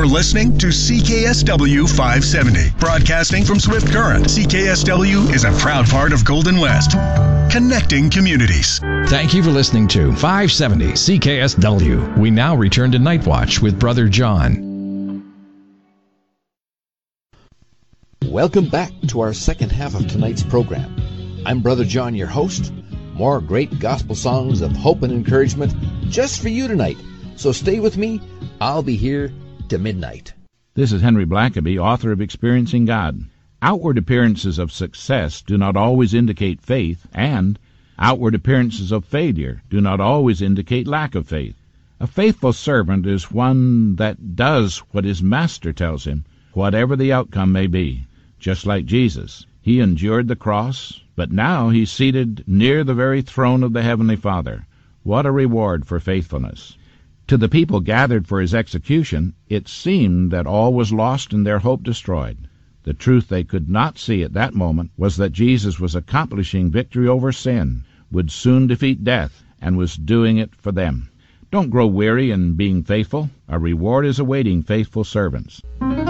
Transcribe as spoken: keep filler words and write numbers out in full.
You're listening to C K S W five seventy, broadcasting from Swift Current. C K S W is a proud part of Golden West, connecting communities. Thank you for listening to five seventy C K S W. We now return to Night Watch with Brother John. Welcome back to our second half of tonight's program. I'm Brother John, your host. More great gospel songs of hope and encouragement just for you tonight. So stay with me. I'll be here to midnight. This is Henry Blackaby, author of Experiencing God. Outward appearances of success do not always indicate faith, and outward appearances of failure do not always indicate lack of faith. A faithful servant is one that does what his master tells him, whatever the outcome may be. Just like Jesus, he endured the cross, but now he's seated near the very throne of the Heavenly Father. What a reward for faithfulness! To the people gathered for his execution, it seemed that all was lost and their hope destroyed. The truth they could not see at that moment was that Jesus was accomplishing victory over sin, would soon defeat death, and was doing it for them. Don't grow weary in being faithful. A reward is awaiting faithful servants.